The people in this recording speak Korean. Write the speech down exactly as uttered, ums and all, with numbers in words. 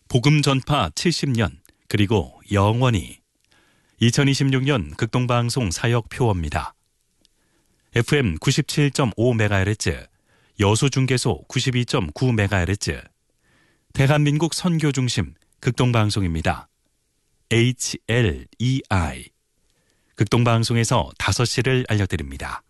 복음 전파 칠십 년 그리고 영원히 이천이십육 년 극동방송 사역 표어입니다. 에프엠 구십칠 점 오 메가헤르츠, 여수중계소 구십이 점 구 메가헤르츠, 대한민국 선교중심 극동방송입니다. 에이치엘이아이 극동방송에서 다섯 시를 알려드립니다.